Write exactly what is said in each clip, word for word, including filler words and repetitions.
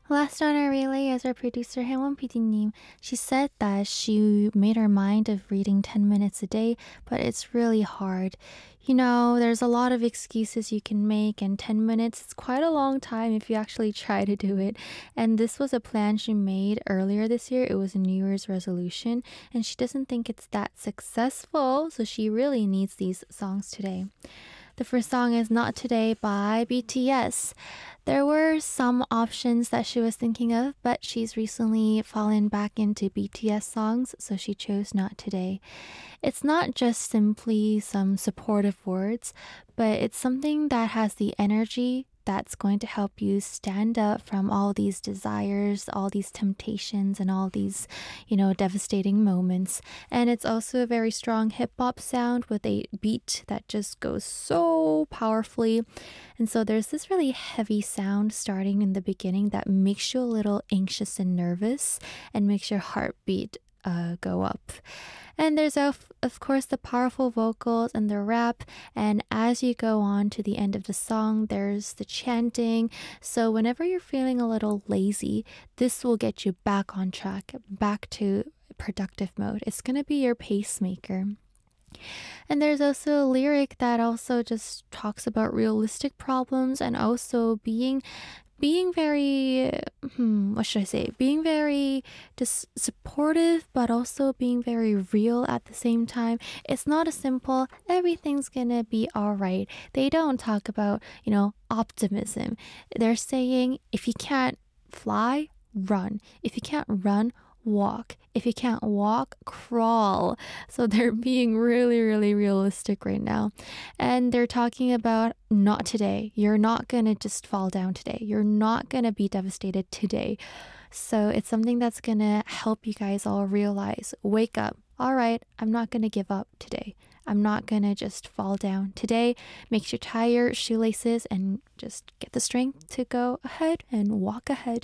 Last on our relay is our producer Haewon 피디님. She said that she made her mind of reading ten minutes a day, but it's really hard. You know, there's a lot of excuses you can make, and ten minutes is quite a long time if you actually try to do it. And this was a plan she made earlier this year. It was a New Year's resolution, and she doesn't think it's that successful, so she really needs these songs today. The first song is Not Today by B T S. There were some options that she was thinking of, but she's recently fallen back into B T S songs, so she chose Not Today. It's not just simply some supportive words, but it's something that has the energy that's going to help you stand up from all these desires, all these temptations, and all these, you know, devastating moments. And it's also a very strong hip hop sound with a beat that just goes so powerfully. And so there's this really heavy sound starting in the beginning that makes you a little anxious and nervous and makes your heartbeat uh, go up. And there's, of, of course, the powerful vocals and the rap. And as you go on to the end of the song, there's the chanting. So whenever you're feeling a little lazy, this will get you back on track, back to productive mode. It's going to be your pacemaker. And there's also a lyric that also just talks about realistic problems and also being being very, hmm, what should I say? Being very just supportive, but also being very real at the same time. It's not a simple, everything's gonna be all right. They don't talk about, you know, optimism. They're saying if you can't fly, run. If you can't run, walk. If you can't walk, crawl. So they're being really, really realistic right now. And they're talking about not today. You're not going to just fall down today. You're not going to be devastated today. So it's something that's going to help you guys all realize, wake up. All right, I'm not going to give up today. I'm not going to just fall down today. Make sure you tie your shoelaces and just get the strength to go ahead and walk ahead.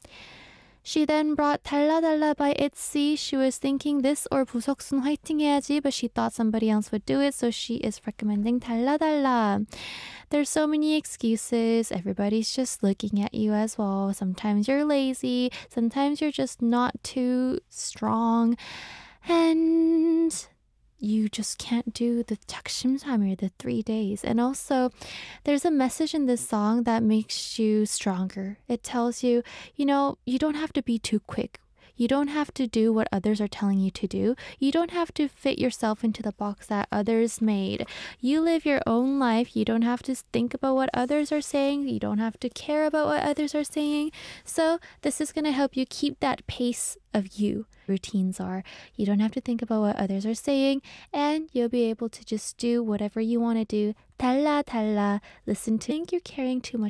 She then brought 달라 달라 by ITZY. She was thinking this or 부석순 화이팅 해야지, but she thought somebody else would do it, so she is recommending 달라 달라. There's so many excuses. Everybody's just looking at you as well. Sometimes you're lazy. Sometimes you're just not too strong. And you just can't do the 작심삼일, the three days. And also, there's a message in this song that makes you stronger. It tells you, you know, you don't have to be too quick. You don't have to do what others are telling you to do. You don't have to fit yourself into the box that others made. You live your own life. You don't have to think about what others are saying. You don't have to care about what others are saying. So this is going to help you keep that pace of you. Routines are. You don't have to think about what others are saying, and you'll be able to just do whatever you want to do. 달라 달라. Listen to think you're carrying too much